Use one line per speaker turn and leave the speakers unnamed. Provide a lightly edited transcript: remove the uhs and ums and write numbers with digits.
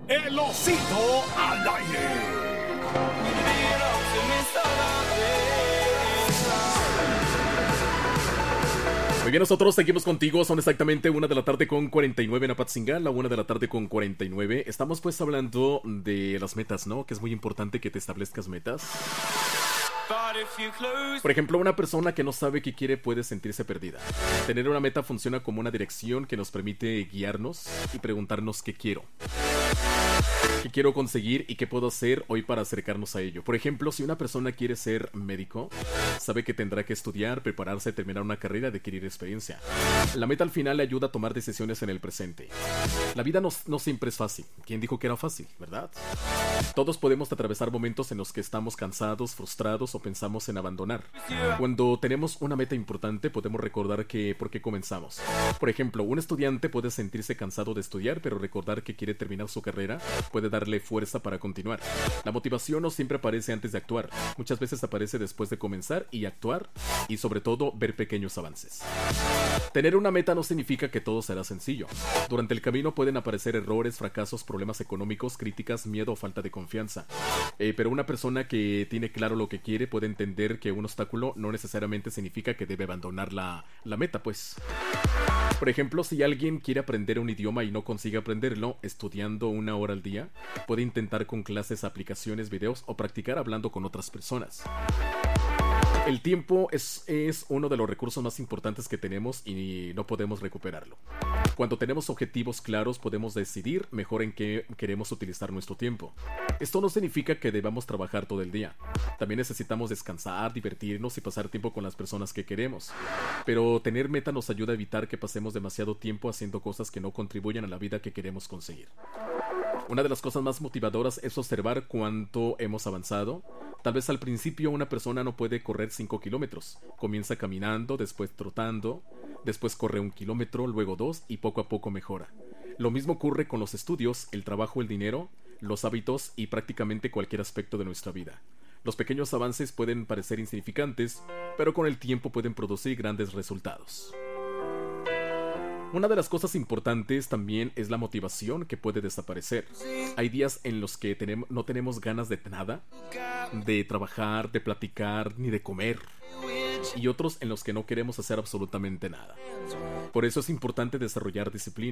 El Osito al aire. Muy bien, nosotros seguimos contigo. Son exactamente 1:49 p.m. en Apatzingán, la 1:49 p.m. Estamos pues hablando de las metas, ¿no? Que es muy importante que te establezcas metas. Por ejemplo, una persona que no sabe qué quiere puede sentirse perdida. Tener una meta funciona como una dirección que nos permite guiarnos y preguntarnos qué quiero. ¿Qué quiero conseguir y qué puedo hacer hoy para acercarnos a ello? Por ejemplo, si una persona quiere ser médico, sabe que tendrá que estudiar, prepararse, terminar una carrera, adquirir experiencia. La meta al final le ayuda a tomar decisiones en el presente. La vida no siempre es fácil. ¿Quién dijo que era fácil, verdad? Todos podemos atravesar momentos en los que estamos cansados, frustrados o pensamos en abandonar. Cuando tenemos una meta importante, podemos recordar por qué comenzamos. Por ejemplo, un estudiante puede sentirse cansado de estudiar, pero recordar que quiere terminar su carrera puede darle fuerza para continuar. La motivación no siempre aparece antes de actuar. Muchas veces aparece después de comenzar y actuar, y sobre todo ver pequeños avances. Tener una meta no significa que todo será sencillo. Durante el camino pueden aparecer errores, fracasos, problemas económicos, críticas, miedo o falta de confianza. Pero una persona que tiene claro lo que quiere puede entender que un obstáculo no necesariamente significa que debe abandonar la meta, pues. Por ejemplo, si alguien quiere aprender un idioma y no consigue aprenderlo estudiando 1 hora al día, puede intentar con clases, aplicaciones, videos o practicar hablando con otras personas. El tiempo es uno de los recursos más importantes que tenemos y no podemos recuperarlo. Cuando tenemos objetivos claros, podemos decidir mejor en qué queremos utilizar nuestro tiempo. Esto no significa que debamos trabajar todo el día. También necesitamos descansar, divertirnos y pasar tiempo con las personas que queremos. Pero tener meta nos ayuda a evitar que pasemos demasiado tiempo haciendo cosas que no contribuyan a la vida que queremos conseguir. Una de las cosas más motivadoras es observar cuánto hemos avanzado. Tal vez al principio una persona no puede correr 5 kilómetros. Comienza caminando, después trotando, después corre 1 kilómetro, luego 2 y poco a poco mejora. Lo mismo ocurre con los estudios, el trabajo, el dinero, los hábitos y prácticamente cualquier aspecto de nuestra vida. Los pequeños avances pueden parecer insignificantes, pero con el tiempo pueden producir grandes resultados. Una de las cosas importantes también es la motivación que puede desaparecer. Hay días en los que no tenemos ganas de nada, de trabajar, de platicar, ni de comer. Y otros en los que no queremos hacer absolutamente nada. Por eso es importante desarrollar disciplina.